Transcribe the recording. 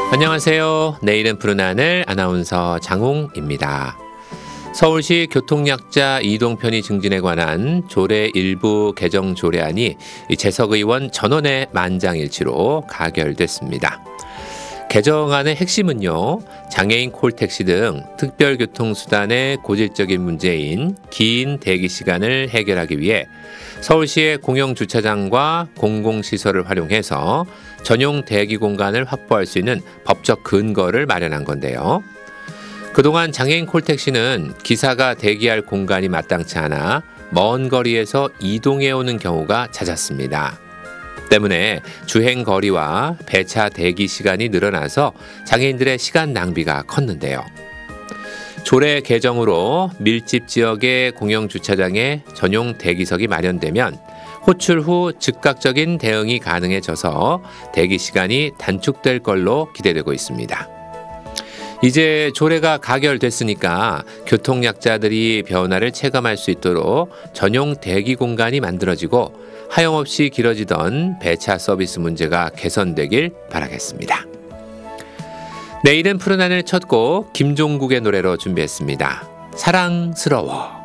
안녕하세요. 내일은 푸른 하늘 아나운서 장홍입니다. 서울시 교통약자 이동편의 증진에 관한 조례 일부 개정 조례안이 재석의원 전원의 만장일치로 가결됐습니다. 개정안의 핵심은요, 장애인 콜택시 등 특별교통수단의 고질적인 문제인 긴 대기시간을 해결하기 위해 서울시의 공영주차장과 공공시설을 활용해서 전용 대기 공간을 확보할 수 있는 법적 근거를 마련한 건데요. 그동안 장애인 콜택시는 기사가 대기할 공간이 마땅치 않아 먼 거리에서 이동해오는 경우가 잦았습니다. 때문에 주행 거리와 배차 대기 시간이 늘어나서 장애인들의 시간 낭비가 컸는데요. 조례 개정으로 밀집 지역의 공영주차장에 전용 대기석이 마련되면 호출 후 즉각적인 대응이 가능해져서 대기 시간이 단축될 걸로 기대되고 있습니다. 이제 조례가 가결됐으니까 교통약자들이 변화를 체감할 수 있도록 전용 대기 공간이 만들어지고 하염없이 길어지던 배차 서비스 문제가 개선되길 바라겠습니다. 내일은 푸른 하늘 첫 곡 김종국의 노래로 준비했습니다. 사랑스러워.